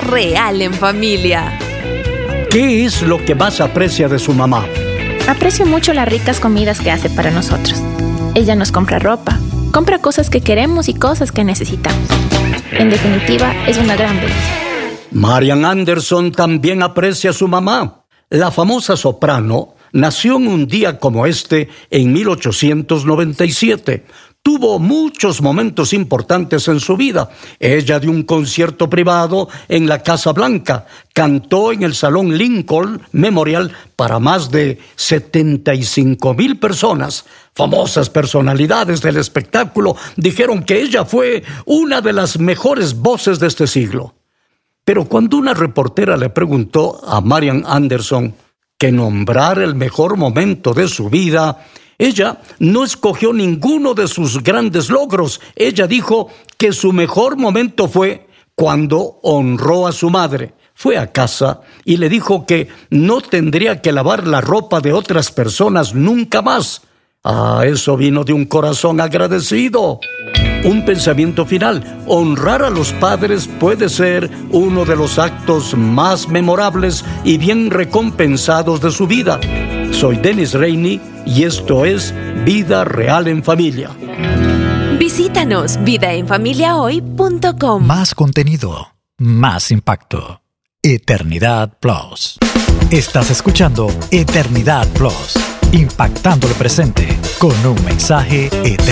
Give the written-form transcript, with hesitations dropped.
real en familia. ¿Qué es lo que más aprecia de su mamá? Aprecio mucho las ricas comidas que hace para nosotros. Ella nos compra ropa, compra cosas que queremos y cosas que necesitamos. En definitiva, es una gran belleza. Marian Anderson también aprecia a su mamá. La famosa soprano nació en un día como este en 1897. Tuvo muchos momentos importantes en su vida. Ella dio un concierto privado en la Casa Blanca. Cantó en el Salón Lincoln Memorial para más de 75,000 personas. Famosas personalidades del espectáculo dijeron que ella fue una de las mejores voces de este siglo. Pero cuando una reportera le preguntó a Marian Anderson que nombrara el mejor momento de su vida, ella no escogió ninguno de sus grandes logros. Ella dijo que su mejor momento fue cuando honró a su madre. Fue a casa y le dijo que no tendría que lavar la ropa de otras personas nunca más. Eso vino de un corazón agradecido. Un pensamiento final: honrar a los padres puede ser uno de los actos más memorables y bien recompensados de su vida. Soy Dennis Rainey y esto es Vida Real en Familia. Visítanos vidaenfamiliahoy.com. Más contenido, más impacto. Eternidad Plus. Estás escuchando Eternidad Plus, impactando el presente con un mensaje eterno.